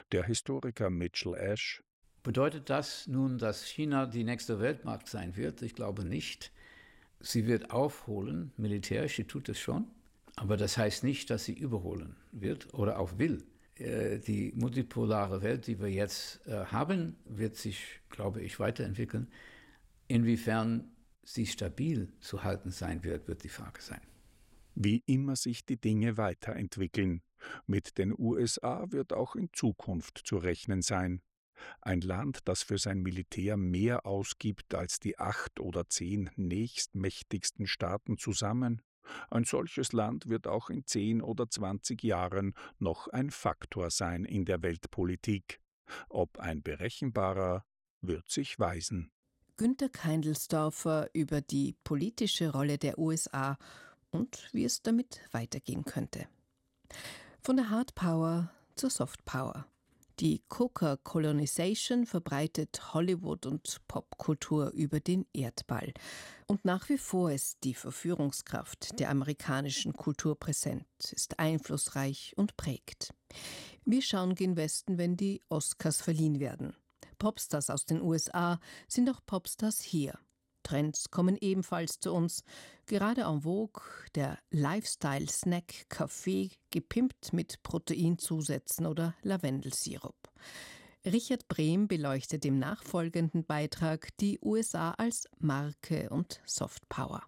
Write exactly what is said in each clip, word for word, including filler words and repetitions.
Der Historiker Mitchell Ash: Bedeutet das nun, dass China die nächste Weltmacht sein wird? Ich glaube nicht. Sie wird aufholen, militärisch, sie tut es schon, aber das heißt nicht, dass sie überholen wird oder auch will. Die multipolare Welt, die wir jetzt haben, wird sich, glaube ich, weiterentwickeln. Inwiefern sie stabil zu halten sein wird, wird die Frage sein. Wie immer sich die Dinge weiterentwickeln. Mit den U S A wird auch in Zukunft zu rechnen sein. Ein Land, das für sein Militär mehr ausgibt als die acht oder zehn nächstmächtigsten Staaten zusammen. Ein solches Land wird auch in zehn oder zwanzig Jahren noch ein Faktor sein in der Weltpolitik. Ob ein berechenbarer, wird sich weisen. Günter Keindelsdorfer über die politische Rolle der U S A und wie es damit weitergehen könnte. Von der Hard Power zur Soft Power. Die Coca-Colonization verbreitet Hollywood und Popkultur über den Erdball. Und nach wie vor ist die Verführungskraft der amerikanischen Kultur präsent, ist einflussreich und prägt. Wir schauen gen Westen, wenn die Oscars verliehen werden. Popstars aus den U S A sind auch Popstars hier. Trends kommen ebenfalls zu uns. Gerade en vogue der Lifestyle-Snack Kaffee, gepimpt mit Proteinzusätzen oder Lavendelsirup. Richard Brehm beleuchtet im nachfolgenden Beitrag die U S A als Marke und Softpower.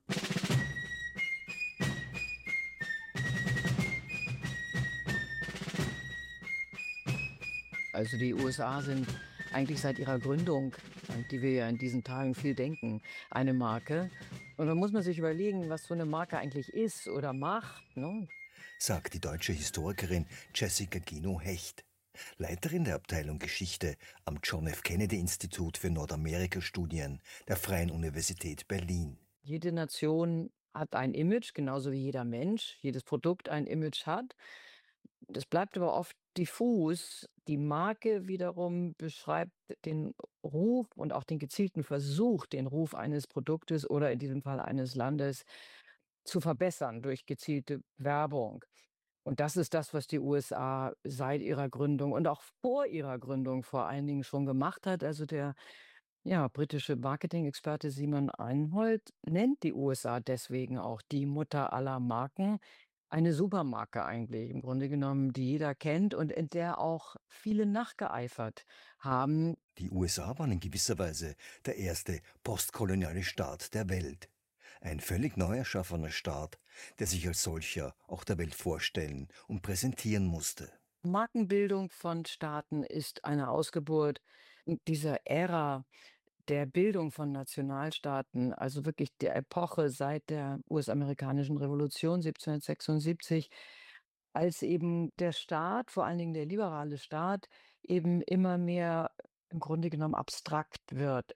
Also die U S A sind eigentlich seit ihrer Gründung, an die wir ja in diesen Tagen viel denken, eine Marke. Und da muss man sich überlegen, was so eine Marke eigentlich ist oder macht, ne? Sagt die deutsche Historikerin Jessica Gino-Hecht, Leiterin der Abteilung Geschichte am John F. Kennedy Institut für Nordamerika-Studien der Freien Universität Berlin. Jede Nation hat ein Image, genauso wie jeder Mensch, jedes Produkt ein Image hat. Das bleibt aber oft diffus. Die Marke wiederum beschreibt den Ruf und auch den gezielten Versuch, den Ruf eines Produktes oder in diesem Fall eines Landes zu verbessern durch gezielte Werbung. Und das ist das, was die U S A seit ihrer Gründung und auch vor ihrer Gründung vor allen Dingen schon gemacht hat. Also der ja, britische Marketing-Experte Simon Einhold nennt die U S A deswegen auch die Mutter aller Marken. Eine Supermarke eigentlich, im Grunde genommen, die jeder kennt und in der auch viele nachgeeifert haben. Die U S A waren in gewisser Weise der erste postkoloniale Staat der Welt. Ein völlig neu erschaffener Staat, der sich als solcher auch der Welt vorstellen und präsentieren musste. Markenbildung von Staaten ist eine Ausgeburt dieser Ära der Bildung von Nationalstaaten, also wirklich der Epoche seit der U S-amerikanischen Revolution siebzehnhundertsechsundsiebzig, als eben der Staat, vor allen Dingen der liberale Staat, eben immer mehr im Grunde genommen abstrakt wird.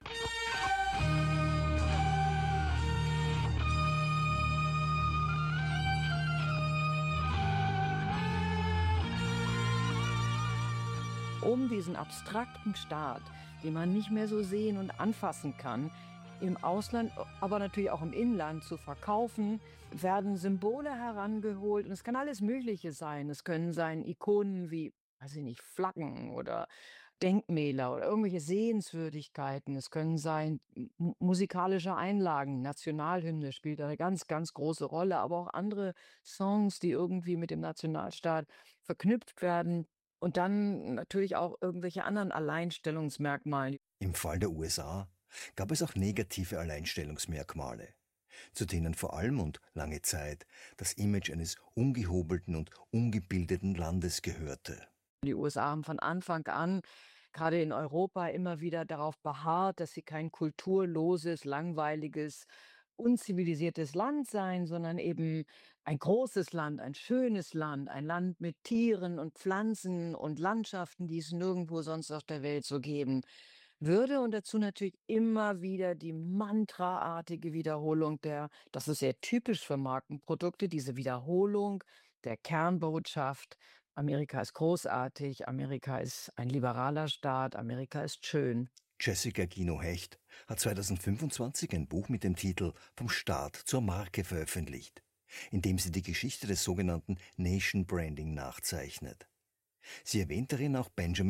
Um diesen abstrakten Staat, den man nicht mehr so sehen und anfassen kann, im Ausland, aber natürlich auch im Inland zu verkaufen, werden Symbole herangeholt. Und es kann alles Mögliche sein. Es können sein Ikonen wie, weiß ich nicht, Flaggen oder Denkmäler oder irgendwelche Sehenswürdigkeiten. Es können sein m- musikalische Einlagen. Nationalhymne spielt eine ganz, ganz große Rolle, aber auch andere Songs, die irgendwie mit dem Nationalstaat verknüpft werden. Und dann natürlich auch irgendwelche anderen Alleinstellungsmerkmale. Im Fall der U S A gab es auch negative Alleinstellungsmerkmale, zu denen vor allem und lange Zeit das Image eines ungehobelten und ungebildeten Landes gehörte. Die U S A haben von Anfang an, gerade in Europa, immer wieder darauf beharrt, dass sie kein kulturloses, langweiliges, unzivilisiertes Land seien, sondern eben ein großes Land, ein schönes Land, ein Land mit Tieren und Pflanzen und Landschaften, die es nirgendwo sonst auf der Welt so geben würde. Und dazu natürlich immer wieder die mantraartige Wiederholung der, das ist sehr typisch für Markenprodukte, diese Wiederholung der Kernbotschaft. Amerika ist großartig, Amerika ist ein liberaler Staat, Amerika ist schön. Jessica Gino-Hecht hat zweitausendfünfundzwanzig ein Buch mit dem Titel »Vom Staat zur Marke« veröffentlicht, in dem sie die Geschichte des sogenannten Nation Branding nachzeichnet. Sie erwähnt darin auch Benjamin